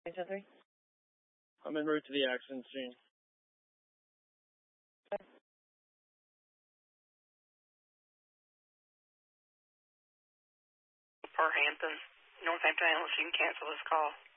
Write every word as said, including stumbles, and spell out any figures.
three two three. I'm en route to the accident scene. Okay. Per Hampton, Northampton Ambulance, you can cancel this call.